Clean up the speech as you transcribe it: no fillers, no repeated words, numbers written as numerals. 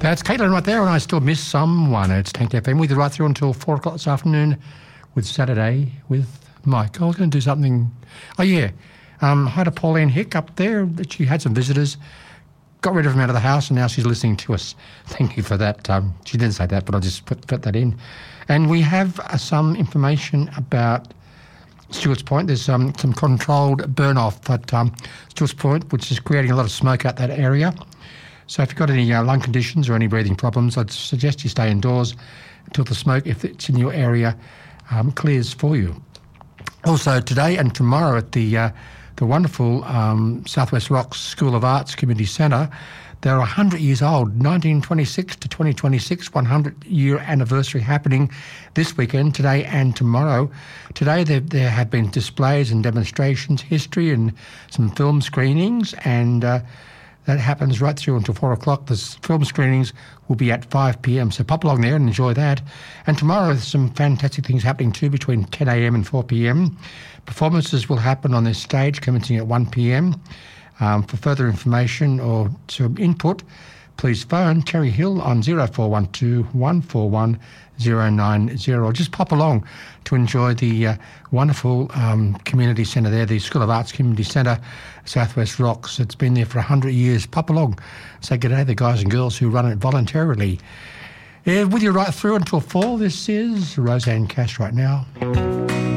That's Caitlin right there, and I Still Miss Someone. It's Tanked FM with you right through until 4 o'clock this afternoon with Saturday with Mike. I was going to do something. Oh, yeah. Hi to Pauline Hick up there. She had some visitors, got rid of them out of the house, and now she's listening to us. Thank you for that. She didn't say that, but I'll just put that in. And we have some information about Stewart's Point. There's some controlled burn-off at Stewart's Point, which is creating a lot of smoke out that area. So if you've got any lung conditions or any breathing problems, I'd suggest you stay indoors until the smoke, if it's in your area, clears for you. Also today and tomorrow at the wonderful Southwest Rocks School of Arts Community Centre, they're 100 years old, 1926 to 2026, 100-year anniversary happening this weekend, today and tomorrow. Today there have been displays and demonstrations, history and some film screenings, and that happens right through until 4 o'clock. The film screenings will be at 5 p.m, so pop along there and enjoy that. And tomorrow there's some fantastic things happening too between 10 a.m. and 4 p.m. Performances will happen on this stage commencing at 1 p.m. For further information or some input, please phone Terry Hill on 0412 141 090, or just pop along to enjoy the wonderful community centre there, the School of Arts Community Centre, Southwest Rocks. It's been there for 100 years. Pop along. Say good day to the guys and girls who run it voluntarily. With you right through until 4, this is Roseanne Cash right now.